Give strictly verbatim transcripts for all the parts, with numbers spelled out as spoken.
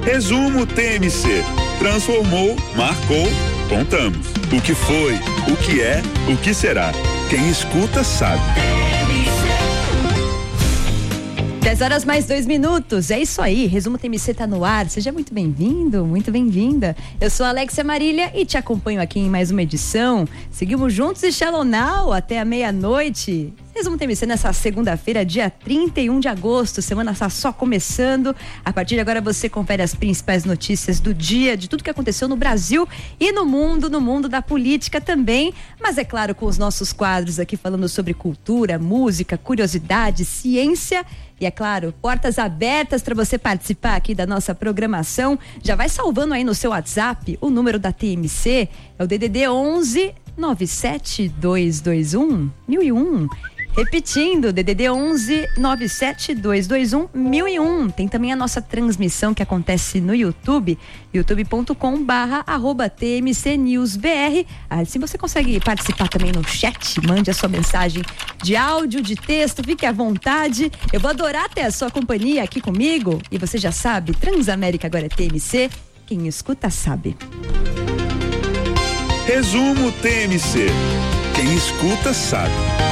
Resumo T M C. Transformou, marcou, contamos. O que foi, o que é, o que será. Quem escuta sabe. dez horas mais dois minutos, é isso aí, Resumo T M C tá no ar, seja muito bem-vindo, muito bem-vinda. Eu sou a Alexia Marília e te acompanho aqui em mais uma edição. Seguimos juntos e Shalom Now até a meia-noite. Resumo T M C nessa segunda-feira, dia trinta e um de agosto, semana está só começando. A partir de agora você confere as principais notícias do dia, de tudo que aconteceu no Brasil e no mundo, no mundo da política também, mas é claro com os nossos quadros aqui falando sobre cultura, música, curiosidade, ciência e é claro, portas abertas para você participar aqui da nossa programação. Já vai salvando aí no seu WhatsApp o número da T M C, é o D D D onze nove sete dois dois um mil e um. Repetindo, D D D onze nove sete dois dois um mil e um. Tem também a nossa transmissão que acontece no YouTube, youtube ponto com barra arroba T M C News B R. Assim você consegue participar também no chat, mande a sua mensagem de áudio, de texto, fique à vontade. Eu vou adorar ter a sua companhia aqui comigo. E você já sabe, Transamérica agora é T M C, quem escuta sabe. Resumo T M C. Quem escuta sabe.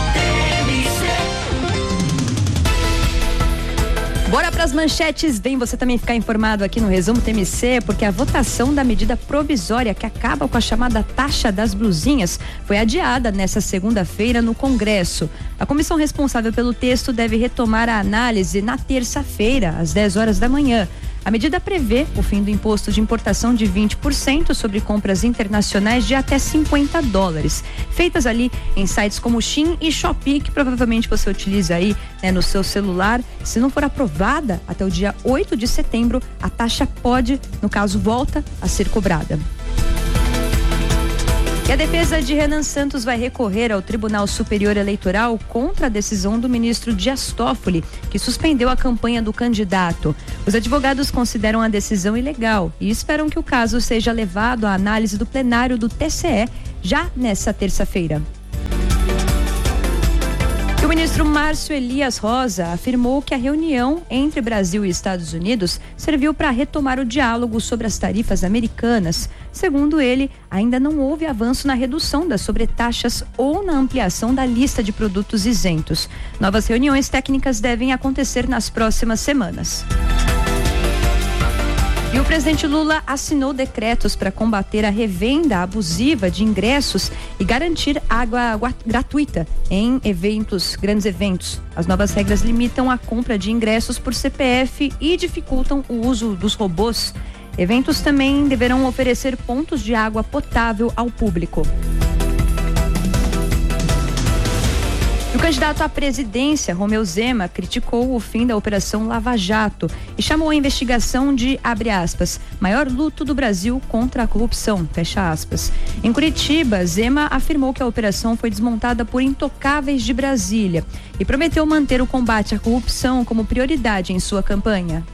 Bora para as manchetes, vem você também ficar informado aqui no Resumo T M C, porque a votação da medida provisória que acaba com a chamada taxa das blusinhas foi adiada nesta segunda-feira no Congresso. A comissão responsável pelo texto deve retomar a análise na terça-feira, às dez horas da manhã. A medida prevê o fim do imposto de importação de vinte por cento sobre compras internacionais de até cinquenta dólares, feitas ali em sites como Shein e Shopee, que provavelmente você utiliza aí, né, no seu celular. Se não for aprovada até o dia oito de setembro, a taxa pode, no caso, volta a ser cobrada. E a defesa de Renan Santos vai recorrer ao Tribunal Superior Eleitoral contra a decisão do ministro Dias Toffoli, que suspendeu a campanha do candidato. Os advogados consideram a decisão ilegal e esperam que o caso seja levado à análise do plenário do T C E já nesta terça-feira. O ministro Márcio Elias Rosa afirmou que a reunião entre Brasil e Estados Unidos serviu para retomar o diálogo sobre as tarifas americanas. Segundo ele, ainda não houve avanço na redução das sobretaxas ou na ampliação da lista de produtos isentos. Novas reuniões técnicas devem acontecer nas próximas semanas. E o presidente Lula assinou decretos para combater a revenda abusiva de ingressos e garantir água gratuita em eventos, grandes eventos. As novas regras limitam a compra de ingressos por C P F e dificultam o uso dos robôs. Eventos também deverão oferecer pontos de água potável ao público. O candidato à presidência, Romeu Zema, criticou o fim da Operação Lava Jato e chamou a investigação de, abre aspas, maior luto do Brasil contra a corrupção, fecha aspas. Em Curitiba, Zema afirmou que a operação foi desmontada por intocáveis de Brasília e prometeu manter o combate à corrupção como prioridade em sua campanha.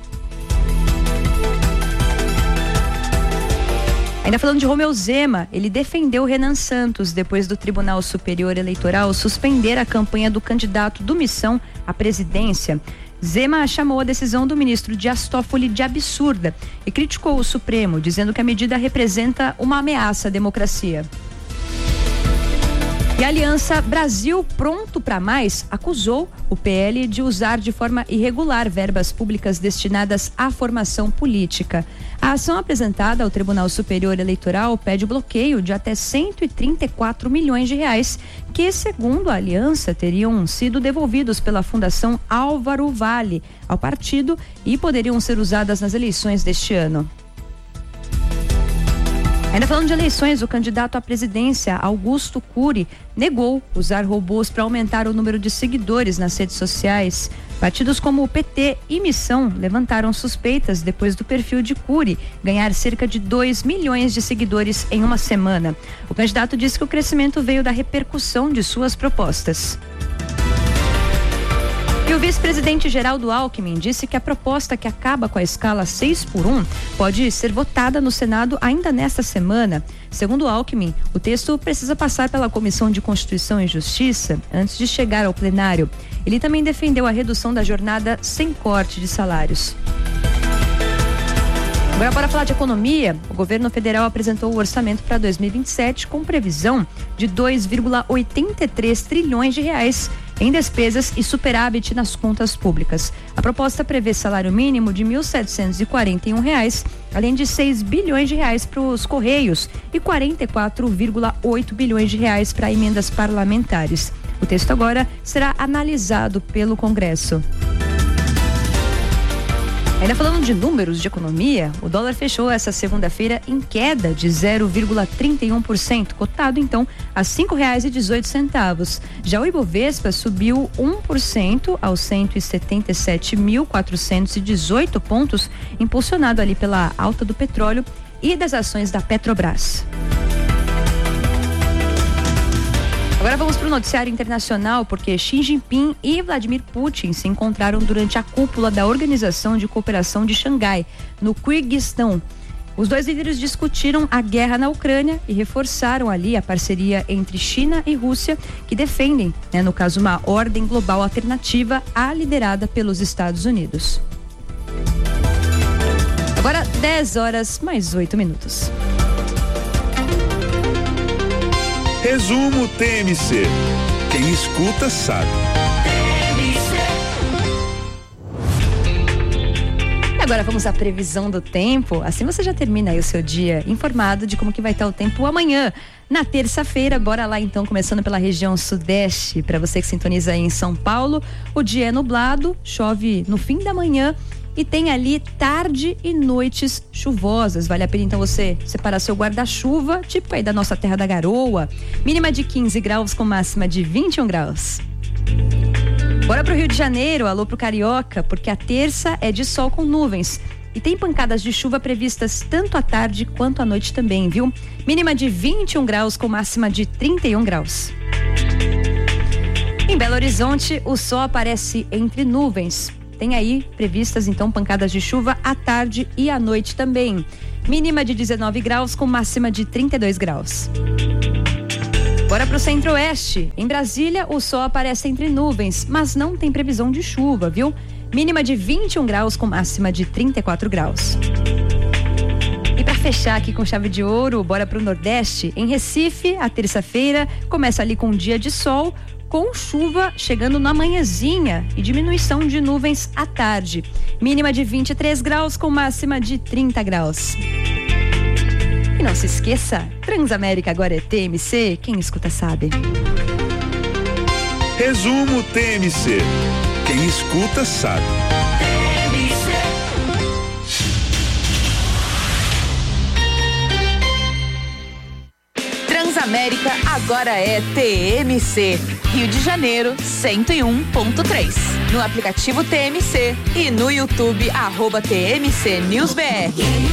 Ainda falando de Romeu Zema, ele defendeu Renan Santos depois do Tribunal Superior Eleitoral suspender a campanha do candidato do Missão à presidência. Zema chamou a decisão do ministro Dias Toffoli de absurda e criticou o Supremo, dizendo que a medida representa uma ameaça à democracia. E a Aliança Brasil Pronto para Mais acusou o P L de usar de forma irregular verbas públicas destinadas à formação política. A ação apresentada ao Tribunal Superior Eleitoral pede o bloqueio de até cento e trinta e quatro milhões de reais, que, segundo a aliança, teriam sido devolvidos pela Fundação Álvaro Vale ao partido e poderiam ser usadas nas eleições deste ano. Ainda falando de eleições, o candidato à presidência, Augusto Cury, negou usar robôs para aumentar o número de seguidores nas redes sociais. Partidos como o P T e Missão levantaram suspeitas depois do perfil de Cury ganhar cerca de dois milhões de seguidores em uma semana. O candidato disse que o crescimento veio da repercussão de suas propostas. E o vice-presidente Geraldo Alckmin disse que a proposta que acaba com a escala seis por um pode ser votada no Senado ainda nesta semana. Segundo Alckmin, o texto precisa passar pela Comissão de Constituição e Justiça antes de chegar ao plenário. Ele também defendeu a redução da jornada sem corte de salários. Agora, para falar de economia, o governo federal apresentou o orçamento para dois mil e vinte e sete com previsão de dois vírgula oitenta e três trilhões de reais em despesas e superávit nas contas públicas. A proposta prevê salário mínimo de mil setecentos e quarenta e um reais, além de seis bilhões de reais para os Correios e quarenta e quatro vírgula oito bilhões de reais para emendas parlamentares. O texto agora será analisado pelo Congresso. Ainda falando de números de economia, o dólar fechou essa segunda-feira em queda de zero vírgula trinta e um por cento, cotado então a cinco reais e dezoito centavos. Já o Ibovespa subiu um por cento aos cento e setenta e sete mil quatrocentos e dezoito pontos, impulsionado ali pela alta do petróleo e das ações da Petrobras. Agora vamos para o noticiário internacional, porque Xi Jinping e Vladimir Putin se encontraram durante a cúpula da Organização de Cooperação de Xangai, no Quirguistão. Os dois líderes discutiram a guerra na Ucrânia e reforçaram ali a parceria entre China e Rússia, que defendem, né, no caso, uma ordem global alternativa à liderada pelos Estados Unidos. Agora, dez horas mais oito minutos. Resumo T M C. Quem escuta sabe. E agora vamos à previsão do tempo. Assim você já termina aí o seu dia informado de como que vai estar o tempo amanhã. Na terça-feira, bora lá então, começando pela região sudeste. Para você que sintoniza aí em São Paulo, o dia é nublado, chove no fim da manhã e tem ali tarde e noites chuvosas. Vale a pena então você separar seu guarda-chuva, tipo aí da nossa terra da garoa. Mínima de quinze graus com máxima de vinte e um graus. Bora pro Rio de Janeiro, alô pro Carioca, porque a terça é de sol com nuvens. E tem pancadas de chuva previstas tanto à tarde quanto à noite também, viu? Mínima de vinte e um graus com máxima de trinta e um graus. Em Belo Horizonte, o sol aparece entre nuvens. Tem aí previstas então pancadas de chuva à tarde e à noite também. Mínima de dezenove graus com máxima de trinta e dois graus. Bora pro Centro-Oeste. Em Brasília, o sol aparece entre nuvens, mas não tem previsão de chuva, viu? Mínima de vinte e um graus com máxima de trinta e quatro graus. E para fechar aqui com chave de ouro, bora pro Nordeste. Em Recife, a terça-feira começa ali com um dia de sol, com chuva chegando na manhãzinha e diminuição de nuvens à tarde. Mínima de vinte e três graus com máxima de trinta graus. E não se esqueça, Transamérica agora é T M C, quem escuta sabe. Resumo T M C. Quem escuta sabe. Transamérica agora é T M C. Rio de Janeiro, cento e um ponto três. No aplicativo T M C e no YouTube, arroba T M C News B R.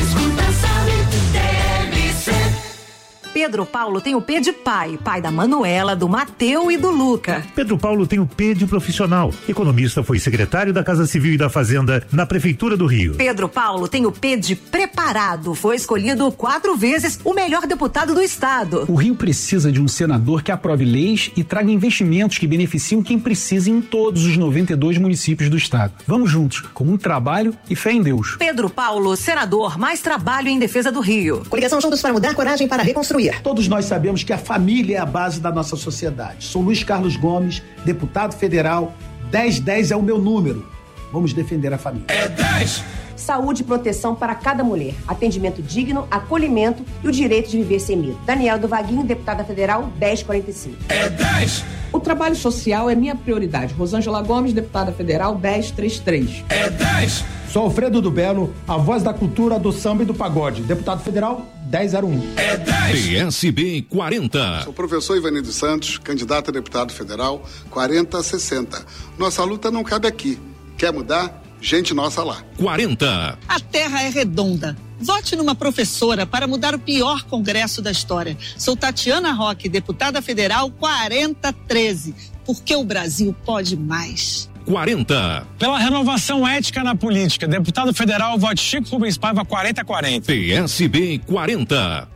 Pedro Paulo tem o P de pai, pai da Manuela, do Mateu e do Luca. Pedro Paulo tem o P de profissional. Economista, foi secretário da Casa Civil e da Fazenda na Prefeitura do Rio. Pedro Paulo tem o P de preparado. Foi escolhido quatro vezes o melhor deputado do estado. O Rio precisa de um senador que aprove leis e traga investimentos que beneficiam quem precisa em todos os noventa e dois municípios do estado. Vamos juntos, com muito trabalho e fé em Deus. Pedro Paulo, senador, mais trabalho em defesa do Rio. Coligação Juntos para Mudar, coragem para reconstruir. Todos nós sabemos que a família é a base da nossa sociedade. Sou Luiz Carlos Gomes, deputado federal. dez dez é o meu número. Vamos defender a família. É dez! Saúde e proteção para cada mulher. Atendimento digno, acolhimento e o direito de viver sem medo. Daniel do Vaguinho, deputada federal, dez quarenta e cinco. É dez! O trabalho social é minha prioridade. Rosângela Gomes, deputada federal, dez trinta e três. É dez! Sou Alfredo do Belo, a voz da cultura, do samba e do pagode. Deputado federal, dez zero um. É dez! P S B quarenta. Sou o professor Ivani dos Santos, candidato a deputado federal, quarenta sessenta. Nossa luta não cabe aqui. Quer mudar? Gente nossa lá. quarenta. A terra é redonda. Vote numa professora para mudar o pior congresso da história. Sou Tatiana Roque, deputada federal, quarenta treze. Porque o Brasil pode mais. quarenta. Pela renovação ética na política, deputado federal, vote Chico Rubens Paiva, quarenta quarenta. P S B quarenta.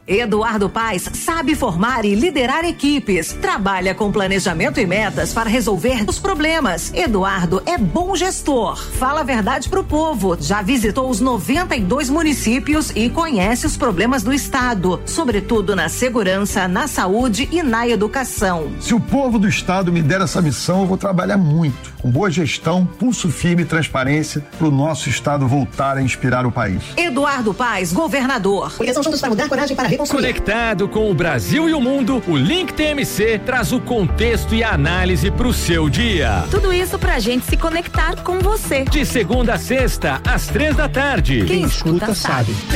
Eduardo Paes sabe formar e liderar equipes. Trabalha com planejamento e metas para resolver os problemas. Eduardo é bom gestor. Fala a verdade pro povo. Já visitou os noventa e dois municípios e conhece os problemas do estado, sobretudo na segurança, na saúde e na educação. Se o povo do estado me der essa missão, eu vou trabalhar muito, com boa gestão, pulso firme e transparência, para o nosso estado voltar a inspirar o país. Eduardo Paes, governador. União Juntos para Mudar, coragem para reconstruir. Conectado com o Brasil e o mundo, o Link T M C traz o contexto e a análise para o seu dia. Tudo isso pra gente se conectar com você. De segunda a sexta, às três da tarde. Quem escuta sabe.